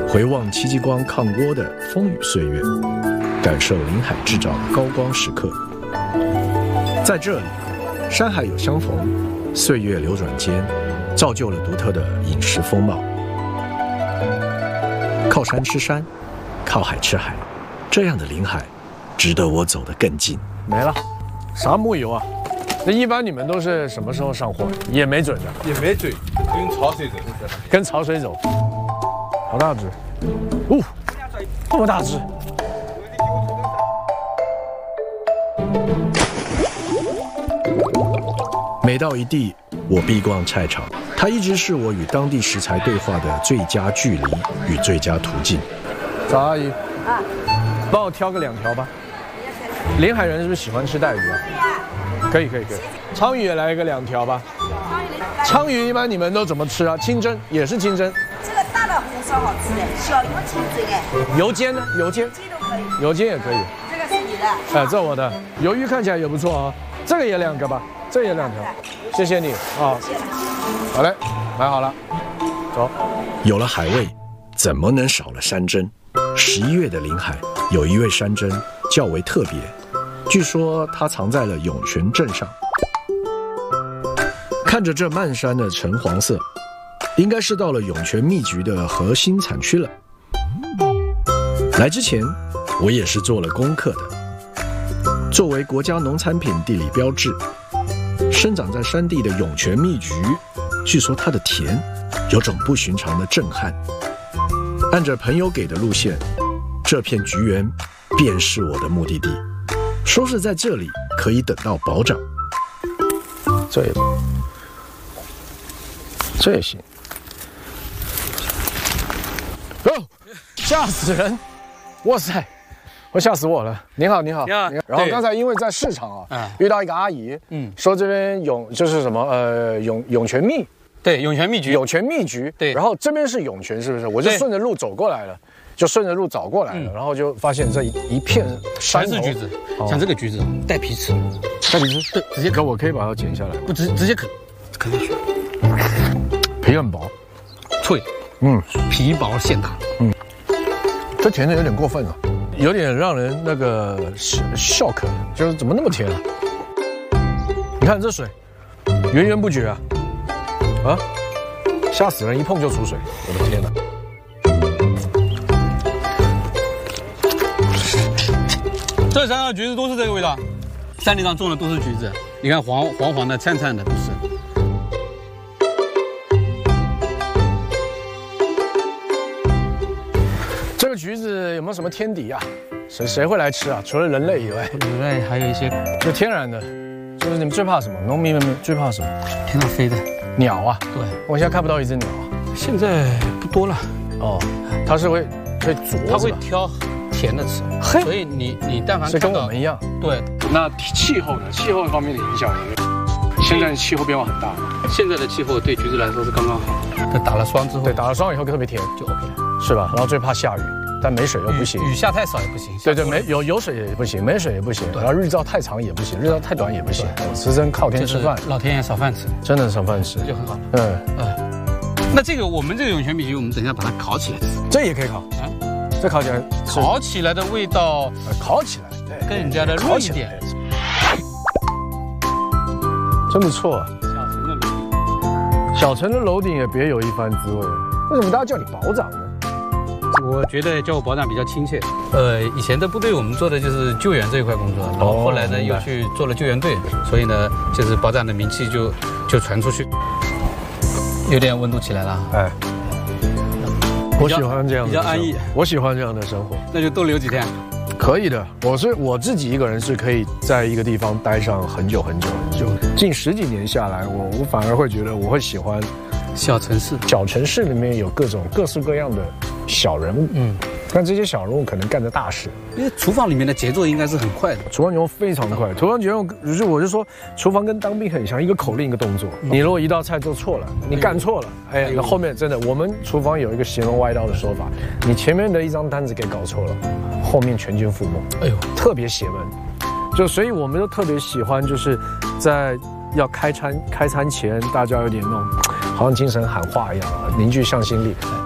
回望戚继光抗倭的风雨岁月，感受临海制造的高光时刻。在这里，山海有相逢，岁月流转间，造就了独特的饮食风貌。靠山吃山，靠海吃海，这样的临海，值得我走得更近。 没了，啥木油啊？那一般你们都是什么时候上货？也没准的， 也没准，跟潮水走。 跟潮水走。好大只，哦，这么大只。 每到一地，我必逛菜场，它一直是我与当地食材对话的最佳距离与最佳途径。 早阿姨，啊，帮我挑个2条吧。临海人是不是喜欢吃带鱼啊？可以。鲳鱼也来一个2条吧。鲳鱼一般你们都怎么吃啊？清蒸也是清蒸。 这个大的红烧好吃的，小的清蒸哎。 油煎呢？油煎都可以。 油煎也可以。 这个是你的。 哎，这我的。鱿鱼看起来也不错啊，这个也2个吧。这也2条，谢谢你啊！好嘞，买好了，走。 有了海味，怎么能少了山珍？11月的临海有一味山珍较为特别，据说它藏在了涌泉镇上。看着这漫山的橙黄色，应该是到了涌泉蜜橘的核心产区了。来之前，我也是做了功课的。作为国家农产品地理标志，生长在山地的涌泉蜜橘，据说它的甜有种不寻常的震撼。按着朋友给的路线，这片橘园便是我的目的地。说是在这里可以等到保长， 这也行。哦，吓死人！哇塞！我吓死我了！你好。然后刚才因为在市场遇到一个阿姨，说这边就是什么涌泉蜜， 对，涌泉蜜橘， 对。然后这边是涌泉，是不是？我就顺着路走过来了，然后就发现这一片山全是橘子，像这个橘子带皮吃， 对，直接啃，我可以把它剪下来，不直接啃下去，皮很薄， 脆，皮薄馅大， 这甜的有点过分了。有点让人那个shock，就是怎么那么甜啊？你看这水，源源不绝啊！吓死人，一碰就出水，我的天哪！ 这山上的橘子都是这个味道，山顶上种的都是橘子，你看黄的、灿灿的都是。 这个橘子有没有什么天敌啊？谁会来吃啊？除了人类以外， 人类还有一些就天然的。就是你们最怕什么？农民们最怕什么？ 天上飞的鸟啊！ 对， 我现在看不到一只鸟啊。 现在不多了。 它是会啄， 它会挑甜的吃。所以你但凡是跟我们一样。 对。 那气候呢？气候方面的影响，现在气候变化很大。 现在的气候对橘子来说是刚刚好。它打了霜之后， 对，打了霜以后特别甜， 就 OK 了， 是吧？然后最怕下雨。但没水又不行， 雨下太少也不行。 对，有水也不行，没水也不行。然后日照太长也不行，日照太短也不行。吃真靠天吃饭， 老天爷少饭吃， 真的少饭吃就很好。那这个我们这个涌泉蜜橘，我们等一下把它烤起来吃， 这也可以烤啊。这烤起来， 烤起来的味道， 烤起来更加的润一点。 真不错。小城的楼顶也别有一番滋味。为什么大家叫你保长呢？ 我觉得叫我保长比较亲切。以前的部队我们做的就是救援这一块工作，然后后来呢又去做了救援队，所以呢就是保长的名气就传出去，有点温度起来了。 我喜欢这样， 比较安逸。 我喜欢这样的生活。 那就多留几天。 可以的，我自己一个人是可以在一个地方待上很久。近10几年下来，我反而会觉得我会喜欢小城市里面有各式各样的小人物，但这些小人物可能干着大事， 因为厨房里面的节奏应该是很快的， 厨房节奏非常快。厨房节奏，我就说，厨房跟当兵很像，一个口令一个动作。你如果一道菜做错了，你干错了，那后面真的，我们厨房有一个邪门歪道的说法，你前面的一张单子给搞错了，后面全军覆没。特别邪门。所以我们都特别喜欢，就是在要开餐前，大家有点那种好像精神喊话一样，凝聚向心力。